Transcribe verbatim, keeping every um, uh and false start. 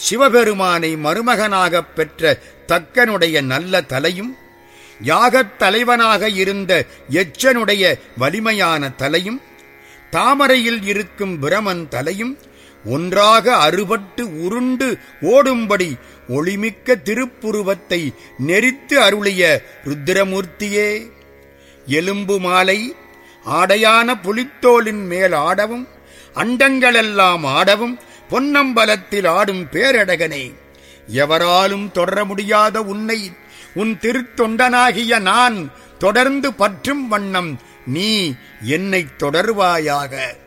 சிவபெருமானை மருமகனாகப் பெற்ற தக்கனுடைய நல்ல தலையும், யாகத் தலைவனாக இருந்த எச்சனுடைய வலிமையான தலையும், தாமரையில் இருக்கும் பிரமன் தலையும் ஒன்றாக அறுபட்டு உருண்டு ஓடும்படி ஒளிமிக்க திருப்புருவத்தை நெரித்து அருளிய ருத்திரமூர்த்தியே, எலும்பு மாலை ஆடையான புலித்தோலின் மேல் ஆடவும், அண்டங்களெல்லாம் ஆடவும் பொன்னம்பலத்தில் ஆடும் பேரழகனே, எவராலும் தொடர முடியாத உன்னை உன் திருத்தொண்டனாகிய நான் தொடர்ந்து பற்றும் வண்ணம் நீ என்னைத் தொடர்வாயாக.